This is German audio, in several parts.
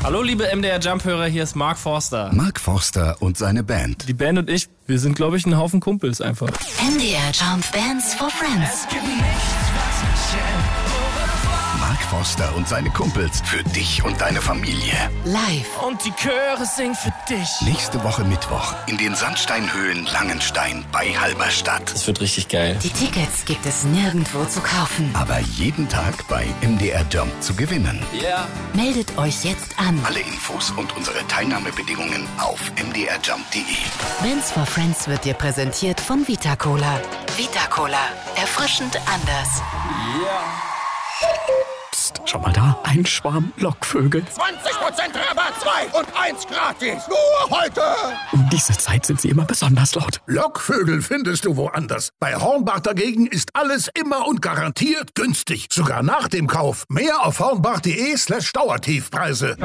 Hallo liebe MDR Jump-Hörer, hier ist Mark Forster. Mark Forster und seine Band. Die Band und ich, wir sind glaube ich ein Haufen Kumpels einfach. MDR Jump Bands for Friends. Mark Forster und seine Kumpels für dich und deine Familie. Live. Und die Chöre singen für dich. Nächste Woche Mittwoch in den Sandsteinhöhlen Langenstein bei Halberstadt. Das wird richtig geil. Die Tickets gibt es nirgendwo zu kaufen. Aber jeden Tag bei MDR Jump zu gewinnen. Ja. Yeah. Meldet euch jetzt an. Alle Infos und unsere Teilnahmebedingungen auf mdrjump.de. Bands for Friends wird dir präsentiert von Vita Cola. Vita Cola. Erfrischend anders. Ja. Yeah. Psst, schau mal da, ein Schwarm Lockvögel. 20% Rabatt, 2 und 1 gratis. Nur heute. Um diese Zeit sind sie immer besonders laut. Lockvögel findest du woanders. Bei Hornbach dagegen ist alles immer und garantiert günstig. Sogar nach dem Kauf. Mehr auf hornbach.de/Dauertiefpreise.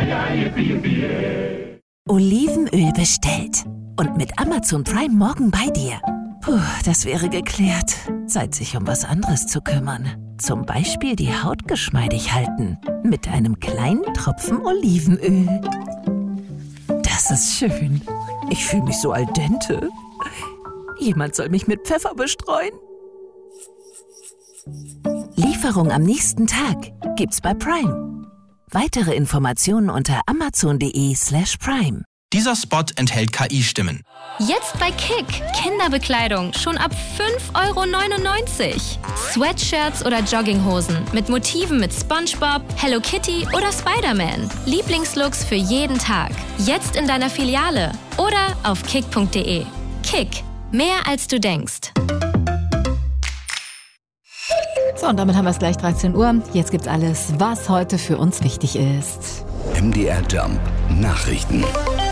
Olivenöl bestellt. Und mit Amazon Prime morgen bei dir. Puh, das wäre geklärt. Zeit, sich um was anderes zu kümmern. Zum Beispiel die Haut geschmeidig halten. Mit einem kleinen Tropfen Olivenöl. Das ist schön. Ich fühle mich so al dente. Jemand soll mich mit Pfeffer bestreuen. Lieferung am nächsten Tag gibt's bei Prime. Weitere Informationen unter amazon.de/Prime. Dieser Spot enthält KI-Stimmen. Jetzt bei Kick. Kinderbekleidung schon ab 5,99 €. Sweatshirts oder Jogginghosen mit Motiven mit SpongeBob, Hello Kitty oder Spider-Man. Lieblingslooks für jeden Tag. Jetzt in deiner Filiale oder auf kick.de. Kick. Mehr als du denkst. So, und damit haben wir es gleich 13 Uhr. Jetzt gibt's alles, was heute für uns wichtig ist. MDR Jump Nachrichten.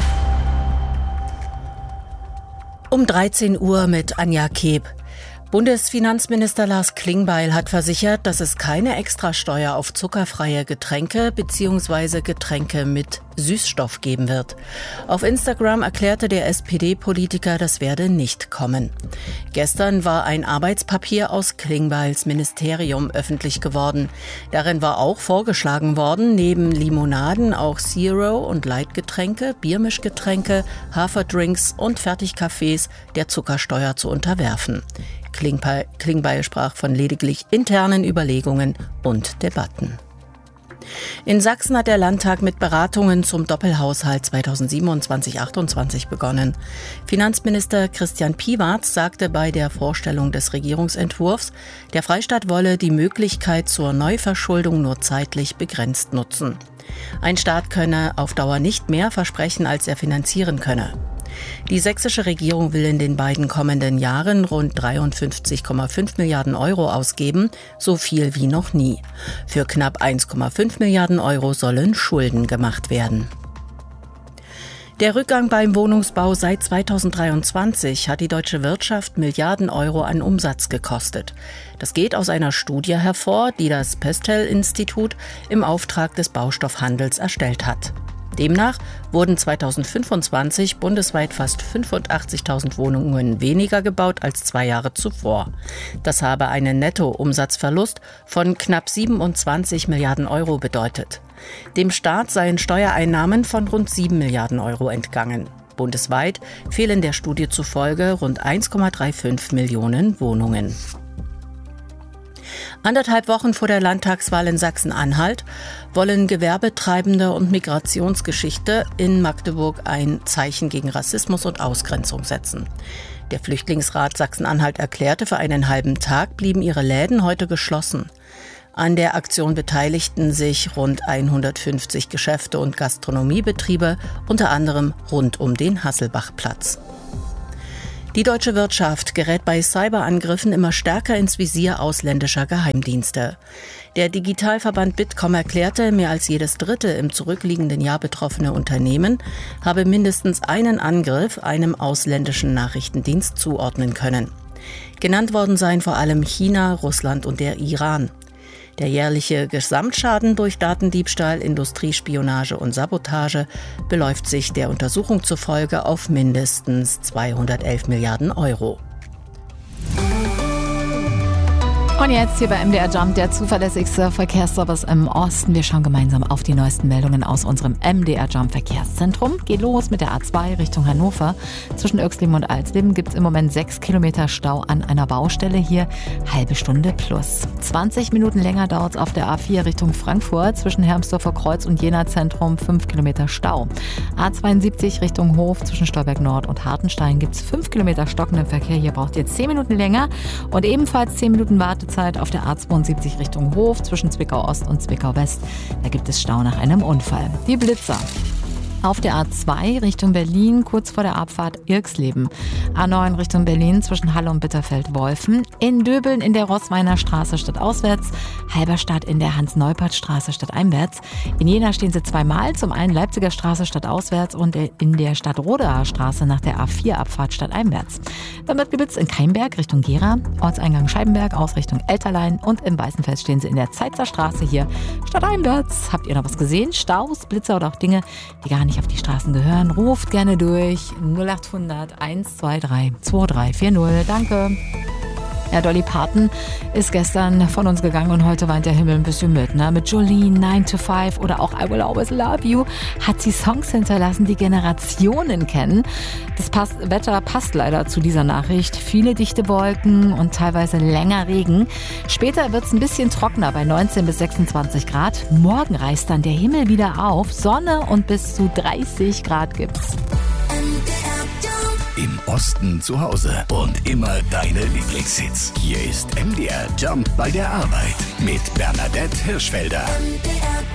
Um 13 Uhr mit Anja Keb. Bundesfinanzminister Lars Klingbeil hat versichert, dass es keine Extrasteuer auf zuckerfreie Getränke bzw. Getränke mit Süßstoff geben wird. Auf Instagram erklärte der SPD-Politiker, das werde nicht kommen. Gestern war ein Arbeitspapier aus Klingbeils Ministerium öffentlich geworden. Darin war auch vorgeschlagen worden, neben Limonaden auch Zero- und Light-Getränke, Biermischgetränke, Haferdrinks und Fertigkaffees der Zuckersteuer zu unterwerfen. Klingbeil sprach von lediglich internen Überlegungen und Debatten. In Sachsen hat der Landtag mit Beratungen zum Doppelhaushalt 2027-28 begonnen. Finanzminister Christian Piwarz sagte bei der Vorstellung des Regierungsentwurfs, der Freistaat wolle die Möglichkeit zur Neuverschuldung nur zeitlich begrenzt nutzen. Ein Staat könne auf Dauer nicht mehr versprechen, als er finanzieren könne. Die sächsische Regierung will in den beiden kommenden Jahren rund 53,5 Milliarden € ausgeben, so viel wie noch nie. Für knapp 1,5 Milliarden € sollen Schulden gemacht werden. Der Rückgang beim Wohnungsbau seit 2023 hat die deutsche Wirtschaft Milliarden € an Umsatz gekostet. Das geht aus einer Studie hervor, die das Pestel-Institut im Auftrag des Baustoffhandels erstellt hat. Demnach wurden 2025 bundesweit fast 85.000 Wohnungen weniger gebaut als 2 Jahre zuvor. Das habe einen Nettoumsatzverlust von knapp 27 Milliarden € bedeutet. Dem Staat seien Steuereinnahmen von rund 7 Milliarden € entgangen. Bundesweit fehlen der Studie zufolge rund 1,35 Millionen Wohnungen. 1,5 Wochen vor der Landtagswahl in Sachsen-Anhalt wollen Gewerbetreibende und Migrationsgeschichte in Magdeburg ein Zeichen gegen Rassismus und Ausgrenzung setzen. Der Flüchtlingsrat Sachsen-Anhalt erklärte, für einen halben Tag blieben ihre Läden heute geschlossen. An der Aktion beteiligten sich rund 150 Geschäfte und Gastronomiebetriebe, unter anderem rund um den Hasselbachplatz. Die deutsche Wirtschaft gerät bei Cyberangriffen immer stärker ins Visier ausländischer Geheimdienste. Der Digitalverband Bitkom erklärte, mehr als jedes dritte im zurückliegenden Jahr betroffene Unternehmen habe mindestens einen Angriff einem ausländischen Nachrichtendienst zuordnen können. Genannt worden seien vor allem China, Russland und der Iran. Der jährliche Gesamtschaden durch Datendiebstahl, Industriespionage und Sabotage beläuft sich der Untersuchung zufolge auf mindestens 211 Milliarden €. Und jetzt hier bei MDR Jump, der zuverlässigste Verkehrsservice im Osten. Wir schauen gemeinsam auf die neuesten Meldungen aus unserem MDR Jump Verkehrszentrum. Geht los mit der A2 Richtung Hannover. Zwischen Oechsleben und Alsleben gibt es im Moment 6 Kilometer Stau an einer Baustelle hier. Halbe Stunde plus. 20 Minuten länger dauert es auf der A4 Richtung Frankfurt. Zwischen Hermsdorfer Kreuz und Jena Zentrum 5 Kilometer Stau. A72 Richtung Hof zwischen Stolberg Nord und Hartenstein gibt es 5 Kilometer stockenden Verkehr. Hier braucht ihr 10 Minuten länger und ebenfalls 10 Minuten Wartezeit auf der A72 Richtung Hof zwischen Zwickau Ost und Zwickau West. Da gibt es Stau nach einem Unfall. Die Blitzer. Auf der A2 Richtung Berlin, kurz vor der Abfahrt Irxleben. A9 Richtung Berlin zwischen Halle und Bitterfeld-Wolfen. In Döbeln in der Roßweiner Straße stadtauswärts. Halberstadt in der Hans-Neupert-Straße stadteinwärts. In Jena stehen sie zweimal. Zum einen Leipziger Straße stadtauswärts und in der Stadtrodaer Straße nach der A4-Abfahrt stadteinwärts. Dann wird geblitzt in Keimberg Richtung Gera. Ortseingang Scheibenberg aus Richtung Elterlein. Und im Weißenfels stehen sie in der Zeitzer Straße hier stadteinwärts. Habt ihr noch was gesehen? Staus, Blitzer oder auch Dinge, die gar nicht auf die Straßen gehören, ruft gerne durch 0800 123 2340. Danke. Ja, Dolly Parton ist gestern von uns gegangen und heute weint der Himmel ein bisschen mit. Ne? Mit Jolene, 9 to 5 oder auch I Will Always Love You hat sie Songs hinterlassen, die Generationen kennen. Das Wetter passt leider zu dieser Nachricht. Viele dichte Wolken und teilweise länger Regen. Später wird es ein bisschen trockener bei 19 bis 26 Grad. Morgen reißt dann der Himmel wieder auf. Sonne und bis zu 30 Grad gibt's. Im Osten zu Hause und immer deine Lieblingshits. Hier ist MDR Jump bei der Arbeit mit Bernadette Hirschfelder.